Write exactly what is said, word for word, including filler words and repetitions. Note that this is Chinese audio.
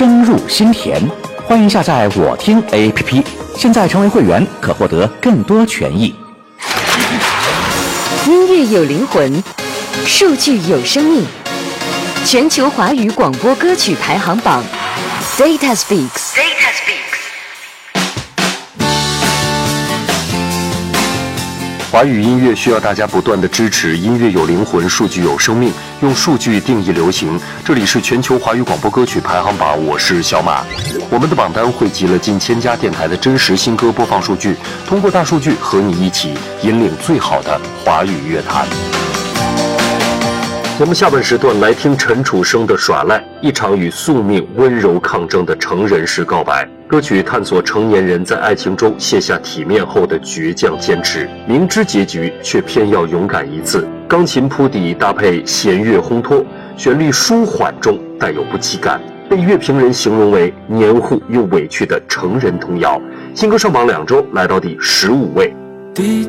深入心田。欢迎下载我听 A P P， 现在成为会员可获得更多权益。 音乐有灵魂，数据有生命。全球华语广播歌曲排行榜 Data Speaks。Data Speaks。 华语音乐需要大家不断的支持，音乐有灵魂，数据有生命，用数据定义流行。这里是全球华语广播歌曲排行榜，我是小马。我们的榜单汇集了近千家电台的真实新歌播放数据，通过大数据和你一起引领最好的华语乐坛。节目下半时段来听陈楚生的《耍赖》，一场与宿命温柔抗争的成人式告白。歌曲探索成年人在爱情中卸下体面后的倔强坚持，明知结局却偏要勇敢一次。钢琴铺底搭配弦乐烘托，旋律舒缓中带有不羁感，被乐评人形容为黏糊又委屈的成人童谣。新歌上榜两周，来到第十五位。 低